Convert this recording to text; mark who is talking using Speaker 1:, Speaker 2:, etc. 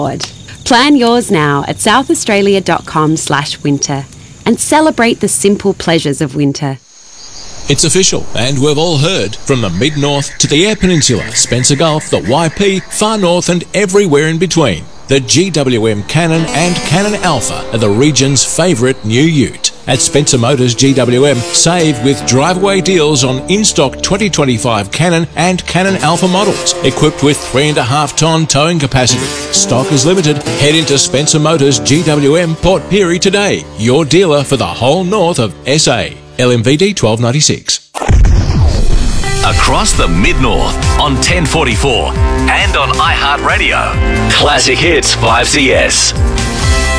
Speaker 1: Plan yours now at southaustralia.com/winter and celebrate the simple pleasures of winter.
Speaker 2: It's official, and we've all heard. From the mid-north to the Eyre Peninsula, Spencer Gulf, the YP, far north and everywhere in between. The GWM Cannon and Cannon Alpha are the region's favourite new ute. At Spencer Motors GWM, save with drive-away deals on in-stock 2025 Cannon and Cannon Alpha models, equipped with 3.5-tonne towing capacity. Stock is limited. Head into Spencer Motors GWM Port Pirie today, your dealer for the whole north of SA. LMVD 1296.
Speaker 3: Across the Mid-North on 1044 and on iHeartRadio. Classic Hits 5CS.